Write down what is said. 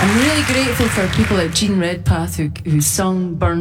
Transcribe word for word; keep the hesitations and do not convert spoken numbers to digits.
I'm really grateful for people like Gene Redpath who, who sung Burn